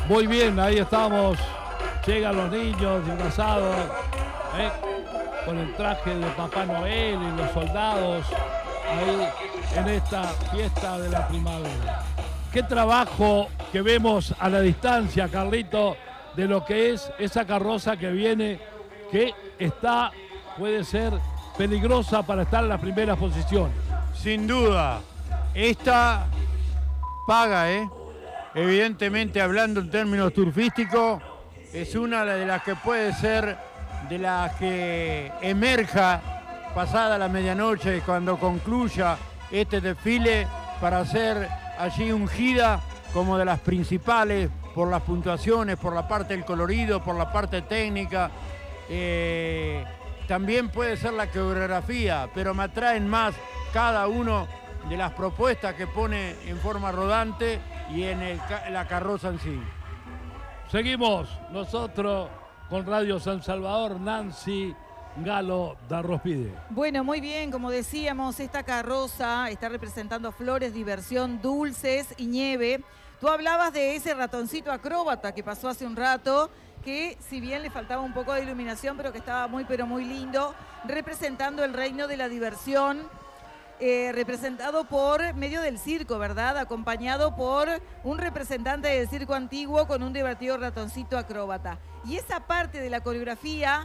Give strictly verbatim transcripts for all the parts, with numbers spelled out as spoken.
Muy bien, ahí estamos. Llegan los niños disfrazados, ¿eh? Con el traje de Papá Noel y los soldados ahí en esta fiesta de la primavera. Qué trabajo que vemos a la distancia, Carlito, de lo que es esa carroza que viene, que está, puede ser peligrosa para estar en la primera posición. Sin duda, esta paga, ¿eh? Evidentemente, hablando en términos turfísticos, es una de las que puede ser de las que emerja pasada la medianoche, cuando concluya este desfile, para ser allí ungida como de las principales por las puntuaciones, por la parte del colorido, por la parte técnica. Eh, también puede ser la coreografía, pero me atraen más cada uno de las propuestas que pone en forma rodante y en el, la carroza en sí. Seguimos nosotros con Radio San Salvador, Nancy Galo Darrospide. Bueno, muy bien, como decíamos, esta carroza está representando flores, diversión, dulces y nieve. Tú hablabas de ese ratoncito acróbata que pasó hace un rato, que si bien le faltaba un poco de iluminación, pero que estaba muy, pero muy lindo, representando el reino de la diversión, eh, representado por medio del circo, ¿verdad? Acompañado por un representante del circo antiguo con un divertido ratoncito acróbata. Y esa parte de la coreografía,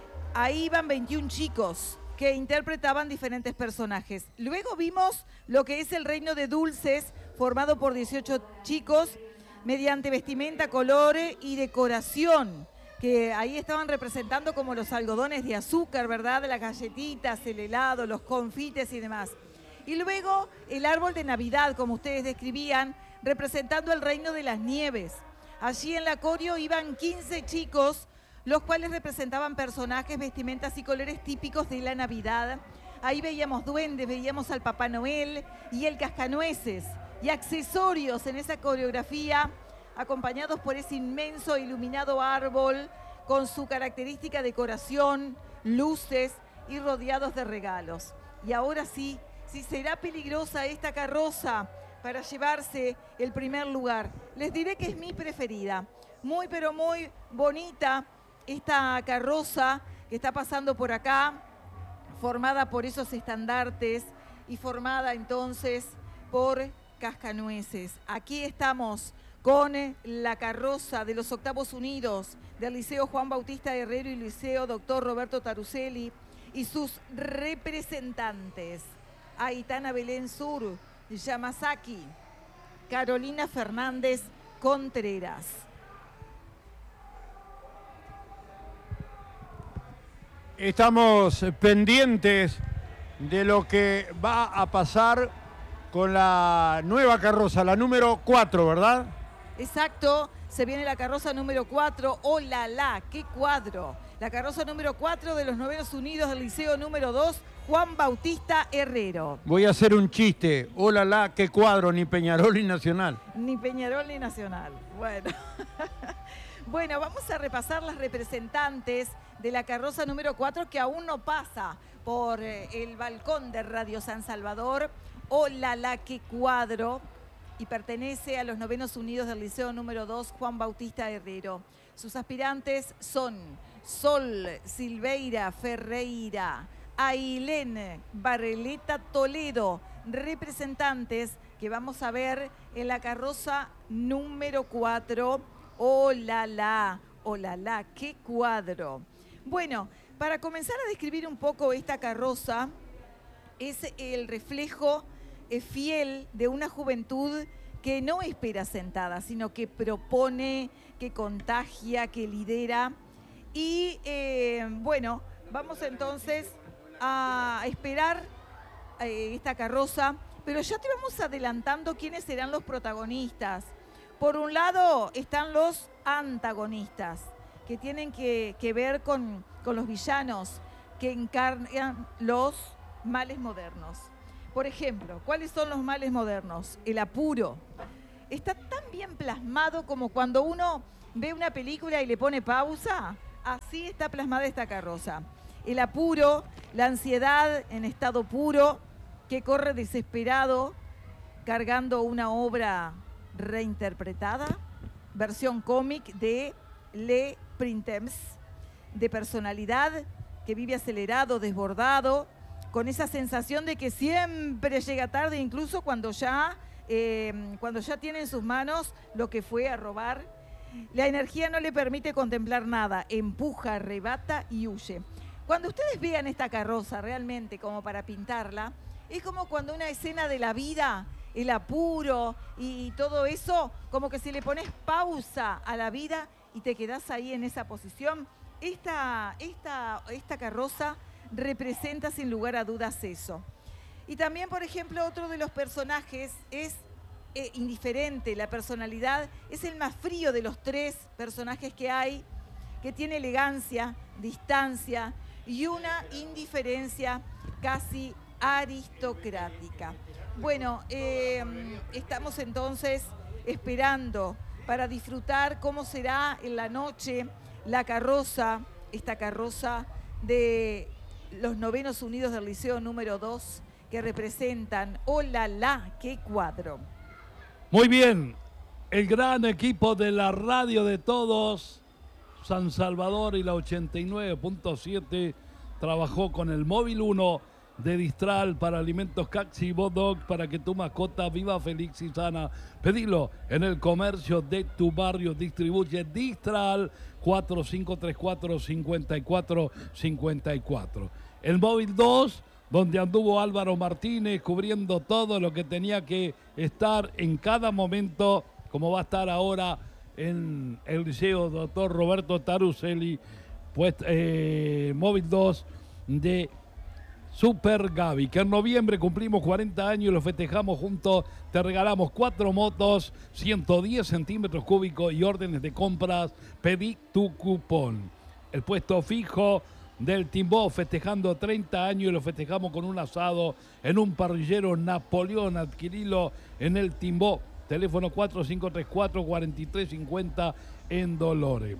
ahí iban veintiún chicos que interpretaban diferentes personajes. Luego vimos lo que es el reino de dulces, formado por dieciocho chicos, mediante vestimenta, color y decoración, que ahí estaban representando como los algodones de azúcar, ¿verdad? Las galletitas, el helado, los confites y demás. Y luego el árbol de Navidad, como ustedes describían, representando el reino de las nieves. Allí en la coreo iban quince chicos, los cuales representaban personajes, vestimentas y colores típicos de la Navidad. Ahí veíamos duendes, veíamos al Papá Noel y el cascanueces, y accesorios en esa coreografía, acompañados por ese inmenso iluminado árbol con su característica decoración, luces y rodeados de regalos. Y ahora sí, si será peligrosa esta carroza para llevarse el primer lugar. Les diré que es mi preferida. Muy, pero muy bonita esta carroza que está pasando por acá, formada por esos estandartes y formada entonces por cascanueces. Aquí estamos con la carroza de los octavos unidos del Liceo Juan Bautista Herrero y Liceo Doctor Roberto Taruselli y sus representantes: Aitana Belén Sur, Yamazaki, Carolina Fernández Contreras. Estamos pendientes de lo que va a pasar con la nueva carroza, la número cuatro, ¿verdad? Exacto, se viene la carroza número cuatro. ¡Oh, la, la! ¡Qué cuadro! La carroza número cuatro de los Novenos Unidos del Liceo número dos, Juan Bautista Herrero. Voy a hacer un chiste. ¡Oh, la, la! ¡Qué cuadro! Ni Peñarol ni Nacional. Ni Peñarol ni Nacional. Bueno. Bueno, vamos a repasar las representantes de la carroza número cuatro, que aún no pasa por el balcón de Radio San Salvador. ¡Oh, la, la! ¡Qué cuadro! Y pertenece a los Novenos Unidos del Liceo número dos, Juan Bautista Herrero. Sus aspirantes son Sol Silveira Ferreira, Ailén Barreleta Toledo, representantes que vamos a ver en la carroza número cuatro. ¡Oh, la, la! ¡Oh, la, la! ¡Qué cuadro! Bueno, para comenzar a describir un poco esta carroza, es el reflejo es fiel de una juventud que no espera sentada, sino que propone, que contagia, que lidera. Y eh, bueno, vamos entonces a esperar eh, esta carroza, pero ya te vamos adelantando quiénes serán los protagonistas. Por un lado están los antagonistas, que tienen que, que ver con, con los villanos, que encarnan los males modernos. Por ejemplo, ¿cuáles son los males modernos? El apuro. Está tan bien plasmado como cuando uno ve una película y le pone pausa. Así está plasmada esta carroza. El apuro, la ansiedad en estado puro, que corre desesperado, cargando una obra reinterpretada. versión cómic de Le Printemps, de personalidad que vive acelerado, desbordado, con esa sensación de que siempre llega tarde, incluso cuando ya, eh, cuando ya tiene en sus manos lo que fue a robar. La energía no le permite contemplar nada, empuja, arrebata y huye. Cuando ustedes vean esta carroza realmente como para pintarla, es como cuando una escena de la vida, el apuro y todo eso, como que si le pones pausa a la vida y te quedás ahí en esa posición. Esta, esta, esta carroza representa sin lugar a dudas eso. Y también, por ejemplo, otro de los personajes es eh, indiferente, la personalidad es el más frío de los tres personajes que hay, que tiene elegancia, distancia y una indiferencia casi aristocrática. Bueno, eh, estamos entonces esperando para disfrutar cómo será en la noche la carroza, esta carroza de los Novenos Unidos del Liceo número dos, que representan, ¡hola la, qué cuadro! Muy bien, el gran equipo de la radio de todos, San Salvador y la ochenta y nueve punto siete, trabajó con el móvil uno de Distral para alimentos Caxi Bodog para que tu mascota viva feliz y sana. Pedilo en el comercio de tu barrio. Distribuye Distral cuatro cinco tres cuatro, cinco cuatro cinco cuatro. El móvil dos, donde anduvo Álvaro Martínez cubriendo todo lo que tenía que estar en cada momento, como va a estar ahora en el Liceo Doctor Roberto Taruselli, pues eh, móvil dos de Super Gaby, que en noviembre cumplimos cuarenta años y lo festejamos juntos. Te regalamos cuatro motos, ciento diez centímetros cúbicos y órdenes de compras. Pedí tu cupón. El puesto fijo del Timbó festejando treinta años y lo festejamos con un asado en un parrillero Napoleón. Adquirilo en el Timbó. Teléfono cuatro cinco tres cuatro, cuatro tres cinco cero en Dolores.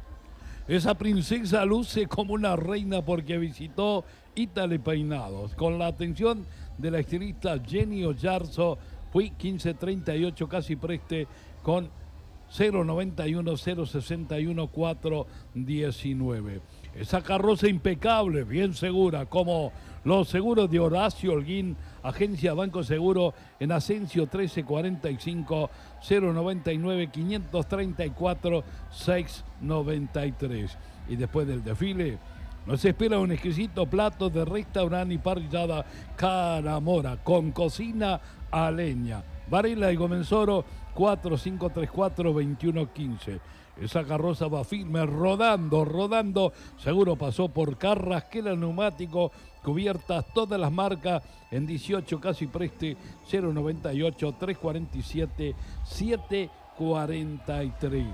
Esa princesa luce como una reina porque visitó Italy Peinados. Con la atención de la estilista Jenny Ollarzo, fui quince treinta y ocho Casi Preste con cero noventa y uno, cero sesenta y uno, cuatro diecinueve. Esa carroza impecable, bien segura, como los seguros de Horacio Holguín, Agencia Banco Seguro, en Asensio trece cuarenta y cinco, cero noventa y nueve, quinientos treinta y cuatro, seiscientos noventa y tres. Y después del desfile, nos espera un exquisito plato de restaurante y parrillada Caramora, con cocina a leña. Varela y Gomenzoro, cuatro cinco tres cuatro, veintiuno quince. Esa carroza va firme, rodando, rodando. Seguro pasó por Carrasquera Neumático, cubiertas todas las marcas en dieciocho Casi Preste, cero noventa y ocho, trescientos cuarenta y siete, setecientos cuarenta y tres.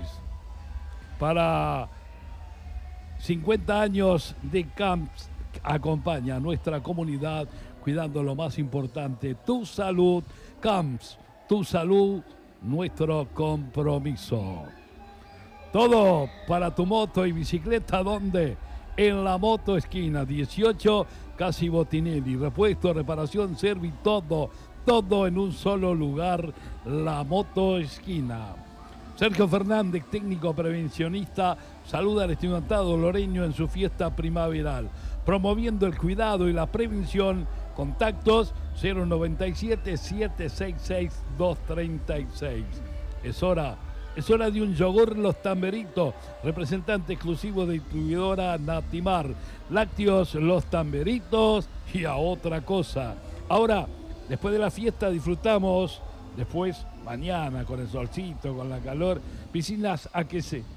Para cincuenta años de Camps, acompaña a nuestra comunidad cuidando lo más importante, tu salud. Camps, tu salud, nuestro compromiso. Todo para tu moto y bicicleta, ¿dónde? En la Moto Esquina, dieciocho Casi Botinelli. Repuesto, reparación, servicio, todo, todo en un solo lugar, la Moto Esquina. Sergio Fernández, técnico prevencionista, saluda al estudiantado loreño en su fiesta primaveral, promoviendo el cuidado y la prevención. Contactos cero noventa y siete, siete seis seis, dos tres seis. Es hora, es hora de un yogur Los Tamberitos, representante exclusivo de distribuidora Natimar. Lácteos Los Tamberitos y a otra cosa. Ahora, después de la fiesta disfrutamos, después mañana con el solcito, con la calor, piscinas A Q C,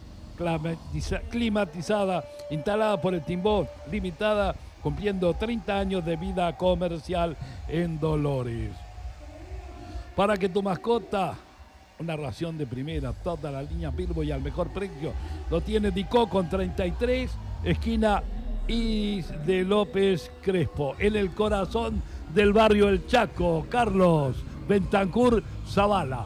climatizada, instalada por el Timbó, limitada, cumpliendo treinta años de vida comercial en Dolores. Para que tu mascota, una ración de primera, toda la línea Bilbo y al mejor precio, lo tiene Dicó con treinta y tres, esquina Is de López Crespo, en el corazón del barrio El Chaco. Carlos Bentancur Zavala.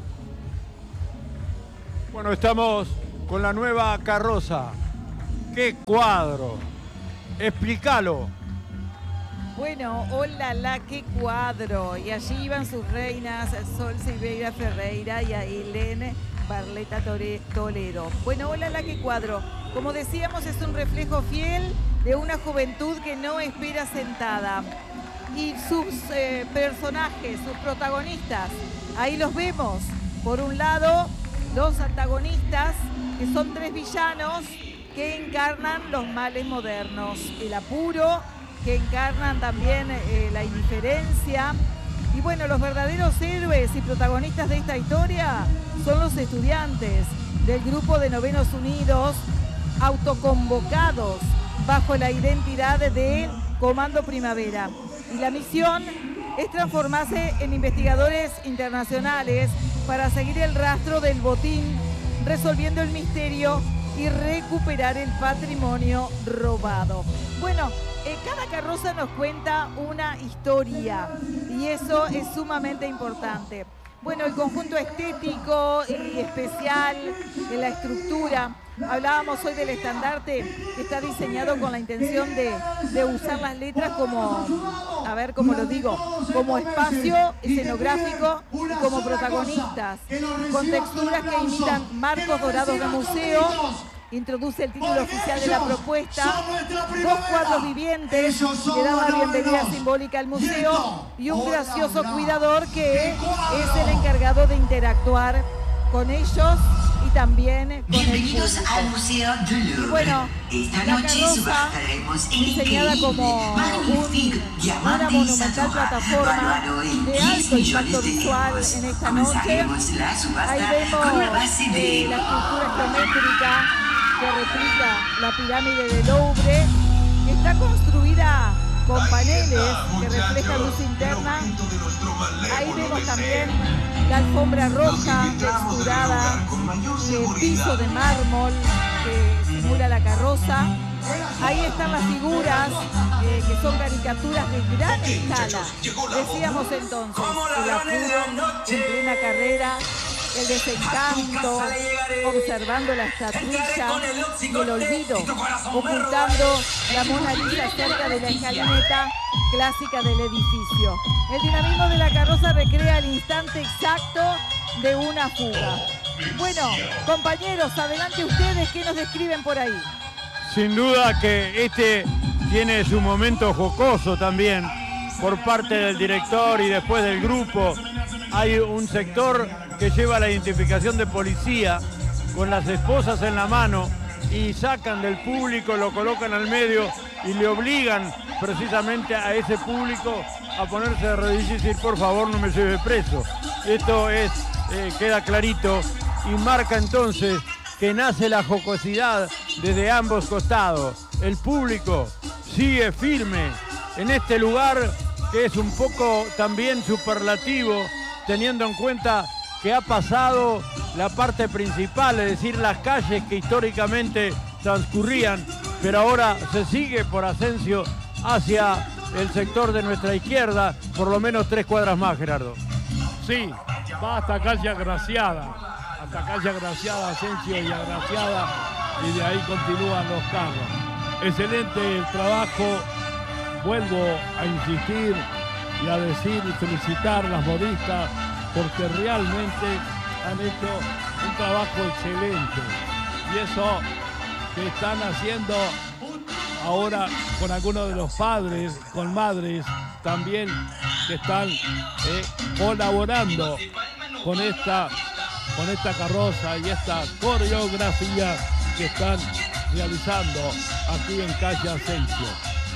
Bueno, estamos con la nueva carroza. ¡Qué cuadro! Explícalo. Bueno, hola, la qué cuadro. Y allí iban sus reinas, Sol Silveira Ferreira y Ailén Barleta Toledo. Bueno, hola la que cuadro. Como decíamos, es un reflejo fiel de una juventud que no espera sentada. Y sus eh, personajes, sus protagonistas, ahí los vemos. Por un lado, los antagonistas, que son tres villanos que encarnan los males modernos. El apuro, que encarnan también eh, la indiferencia. Y bueno, los verdaderos héroes y protagonistas de esta historia son los estudiantes del grupo de Novenos Unidos, autoconvocados bajo la identidad de Comando Primavera. Y la misión es transformarse en investigadores internacionales para seguir el rastro del botín, resolviendo el misterio y recuperar el patrimonio robado. Bueno, eh, cada carroza nos cuenta una historia y eso es sumamente importante. Bueno, el conjunto estético y especial de la estructura. Hablábamos hoy del estandarte que está diseñado con la intención de, de usar las letras como, a ver cómo lo digo, como espacio escenográfico y como protagonistas, con texturas que imitan marcos dorados de museo. Introduce el título oficial de la propuesta, dos cuadros vivientes que dan la bienvenida simbólica al museo y un gracioso cuidador que es el encargado de interactuar con ellos y también con Bienvenidos el público. al Museo du Louvre. Y bueno, Esta la noche carroza, subarcaremos el diseñada como increíble, magnífico un, una diamante monumental Satora, plataforma valuado en de diez alto millones impacto de visual euros. en esta noche. Comenzaremos la subasta Ahí con una vemos base de... eh, la estructura geométrica que replica la pirámide de Louvre, que está construida con paneles que reflejan luz interna. Ahí vemos también la alfombra roja texturada, el piso de mármol que simula la carroza. Ahí están las figuras eh, que son caricaturas de gran escala. Decíamos entonces, el apuro en plena carrera, el desencanto, observando la estatuilla y el olvido, ocultando la Mona Lisa cerca de la escalinata clásica del edificio. El dinamismo de la carroza recrea el instante exacto de una fuga. Bueno, compañeros, adelante ustedes, ¿qué nos describen por ahí? Sin duda que este tiene su momento jocoso también por parte del director y después del grupo. Hay un sector que lleva la identificación de policía con las esposas en la mano y sacan del público, lo colocan al medio y le obligan precisamente a ese público a ponerse de rodillas y decir, por favor, no me lleve preso. Esto es, eh, queda clarito y marca entonces que nace la jocosidad desde ambos costados. El público sigue firme en este lugar que es un poco también superlativo, teniendo en cuenta que ha pasado la parte principal, es decir, las calles que históricamente transcurrían, pero ahora se sigue por Asensio hacia el sector de nuestra izquierda, por lo menos tres cuadras más, Gerardo. Sí, va hasta calle Agraciada, hasta calle Agraciada, Asensio y Agraciada, y de ahí continúan los carros. Excelente el trabajo, vuelvo a insistir y a decir y felicitar a las modistas porque realmente han hecho un trabajo excelente. Y eso que están haciendo ahora con algunos de los padres, con madres también, que están eh, colaborando con esta, con esta carroza y esta coreografía que están realizando aquí en calle Asensio.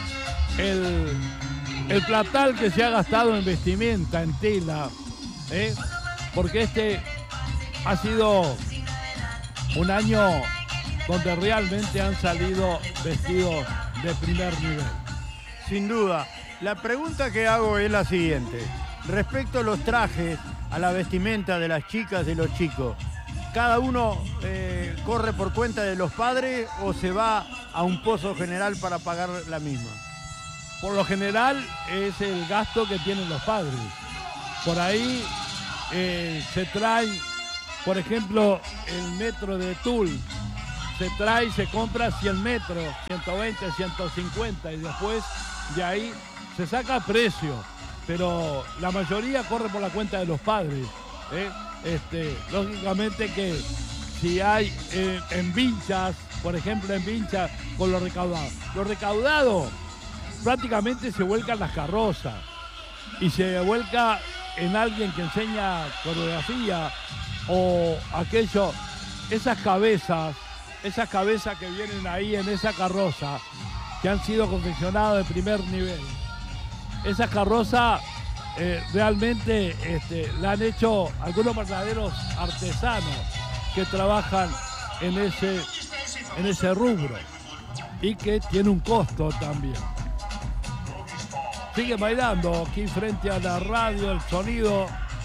El, el platal que se ha gastado en vestimenta, en tela, ¿eh? porque este ha sido un año donde realmente han salido vestidos de primer nivel. Sin duda. La pregunta que hago es la siguiente. Respecto a los trajes, a la vestimenta de las chicas y los chicos, ¿cada uno eh, corre por cuenta de los padres o se va a un pozo general para pagar la misma? Por lo general es el gasto que tienen los padres. Por ahí eh, se trae, por ejemplo, el metro de tul. Se trae y se compra cien metros, ciento veinte, ciento cincuenta y después de ahí se saca precio. Pero la mayoría corre por la cuenta de los padres. ¿eh? Este, lógicamente que si hay eh, en vinchas, por ejemplo en vinchas con los recaudados, los recaudados prácticamente se vuelcan las carrozas y se vuelca en alguien que enseña coreografía o aquello, esas cabezas, esas cabezas que vienen ahí en esa carroza, que han sido confeccionadas de primer nivel. Esas carrozas eh, realmente este, la han hecho algunos verdaderos artesanos que trabajan en ese, en ese rubro y que tiene un costo también. Sigue bailando aquí frente a la radio, el sonido.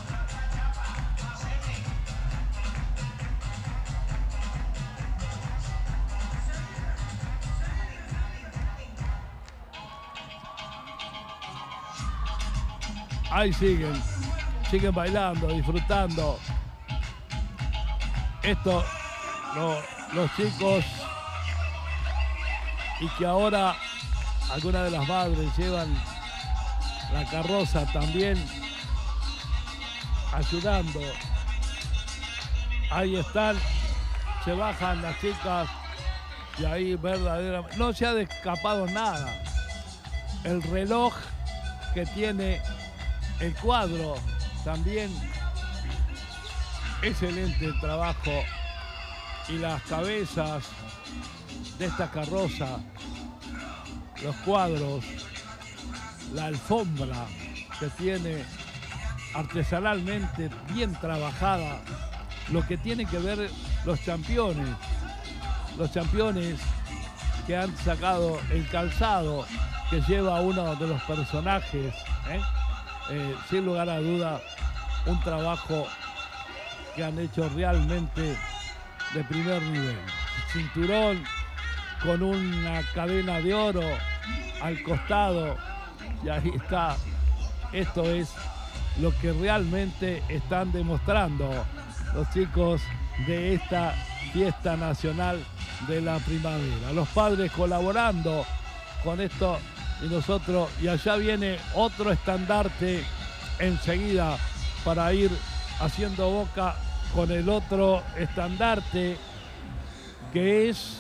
Ahí siguen, siguen bailando, disfrutando. Esto, lo, los chicos, y que ahora algunas de las madres llevan la carroza también, ayudando. Ahí están, se bajan las chicas y ahí verdaderamente no se ha escapado nada. El reloj que tiene el cuadro también, excelente trabajo, y las cabezas de esta carroza, los cuadros, la alfombra que tiene artesanalmente bien trabajada, lo que tiene que ver los championes, los championes que han sacado el calzado que lleva uno de los personajes, ¿eh? Eh, sin lugar a duda, un trabajo que han hecho realmente de primer nivel. Cinturón con una cadena de oro al costado, y ahí está. Esto es lo que realmente están demostrando los chicos de esta fiesta nacional de la primavera. Los padres colaborando con esto. Y nosotros, y allá viene otro estandarte enseguida para ir haciendo boca con el otro estandarte, que es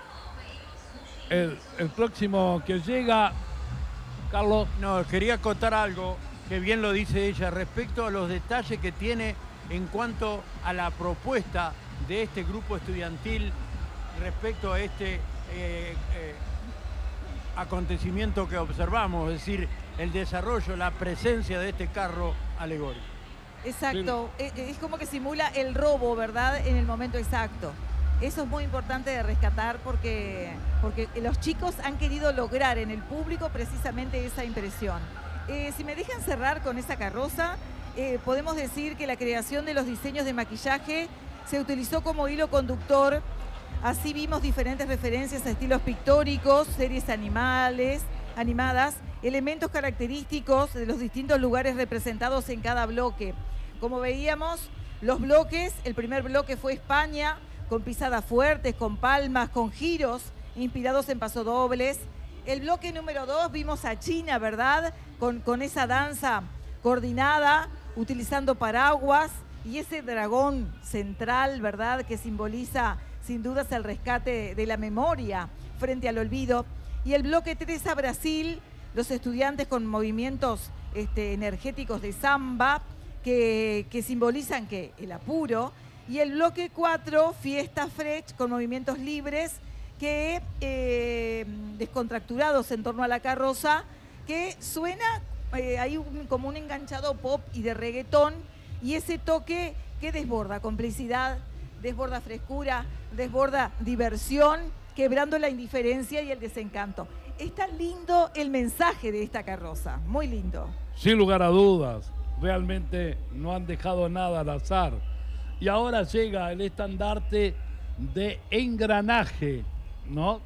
el, el próximo que llega. Carlos. No, quería acotar algo, que bien lo dice ella, respecto a los detalles que tiene en cuanto a la propuesta de este grupo estudiantil respecto a este eh, eh, acontecimiento que observamos, es decir, el desarrollo, la presencia de este carro alegórico. Exacto, sí. Es como que simula el robo, ¿verdad?, en el momento exacto. Eso es muy importante de rescatar porque, porque los chicos han querido lograr en el público precisamente esa impresión. Eh, si me dejan cerrar con esa carroza, eh, podemos decir que la creación de los diseños de maquillaje se utilizó como hilo conductor. Así vimos diferentes referencias a estilos pictóricos, series animales, animadas, elementos característicos de los distintos lugares representados en cada bloque. Como veíamos, los bloques, el primer bloque fue España, con pisadas fuertes, con palmas, con giros inspirados en pasodobles. El bloque número dos vimos a China, ¿verdad?, con, con esa danza coordinada, utilizando paraguas y ese dragón central, ¿verdad?, que simboliza sin dudas el rescate de la memoria frente al olvido. Y el bloque tres a Brasil, los estudiantes con movimientos este, energéticos de samba que, que simbolizan que el apuro. Y el bloque cuatro, Fiesta Fresh, con movimientos libres que eh, descontracturados en torno a la carroza, que suena eh, ahí un, como un enganchado pop y de reggaetón, y ese toque que desborda complicidad, desborda frescura, desborda diversión, quebrando la indiferencia y el desencanto. Está lindo el mensaje de esta carroza, muy lindo. Sin lugar a dudas, realmente no han dejado nada al azar. Y ahora llega el estandarte de engranaje, ¿no?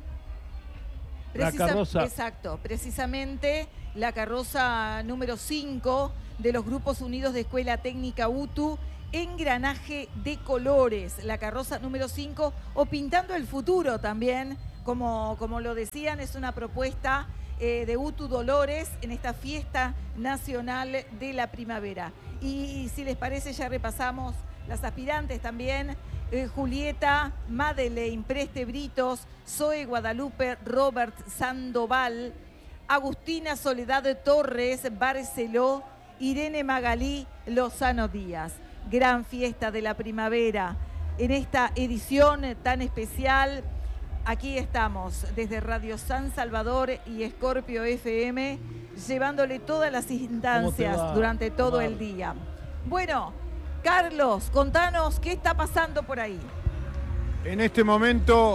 Precisa, la carroza. Exacto, precisamente la carroza número cinco de los Grupos Unidos de Escuela Técnica U T U, engranaje de colores, la carroza número cinco, o pintando el futuro también, como, como lo decían, es una propuesta eh, de U T U Dolores en esta fiesta nacional de la primavera. Y, y si les parece ya repasamos las aspirantes también. Eh, Julieta, Madeleine Preste Britos, Zoe Guadalupe Robert Sandoval, Agustina Soledad Torres Barceló, Irene Magalí Lozano Díaz. Gran fiesta de la primavera. En esta edición tan especial, aquí estamos desde Radio San Salvador y Scorpio F M, llevándole todas las instancias durante todo el día. Bueno, Carlos, contanos qué está pasando por ahí. En este momento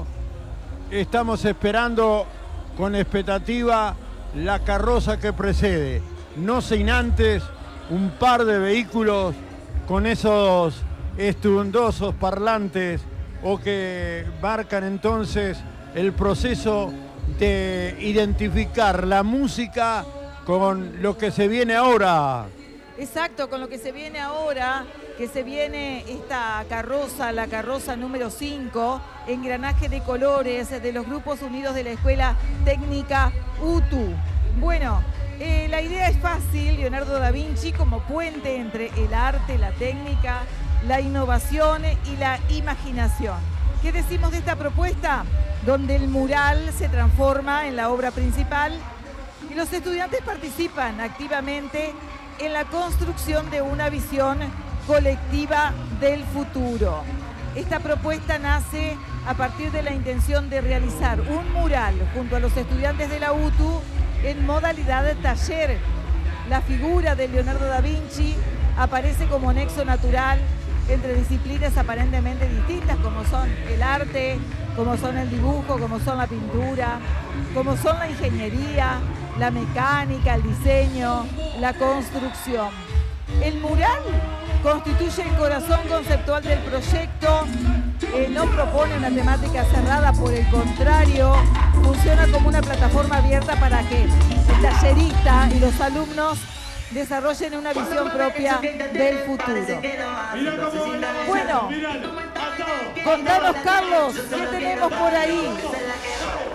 estamos esperando con expectativa la carroza que precede, no sin antes un par de vehículos con esos estruendosos parlantes o que marcan entonces el proceso de identificar la música con lo que se viene ahora. Exacto, con lo que se viene ahora, que se viene esta carroza, la carroza número cinco, engranaje de colores de los Grupos Unidos de la Escuela Técnica U T U. Bueno, eh, la idea es fácil, Leonardo da Vinci como puente entre el arte, la técnica, la innovación y la imaginación. ¿Qué decimos de esta propuesta? Donde el mural se transforma en la obra principal y los estudiantes participan activamente en la construcción de una visión colectiva del futuro. Esta propuesta nace a partir de la intención de realizar un mural junto a los estudiantes de la U T U en modalidad de taller. La figura de Leonardo da Vinci aparece como nexo natural entre disciplinas aparentemente distintas como son el arte, como son el dibujo, como son la pintura, como son la ingeniería, la mecánica, el diseño, la construcción. El mural constituye el corazón conceptual del proyecto, eh, no propone una temática cerrada, por el contrario, funciona como una plataforma abierta para que el tallerista y los alumnos desarrollen una visión propia del futuro. Bueno, contanos, Carlos, ¿qué tenemos por ahí?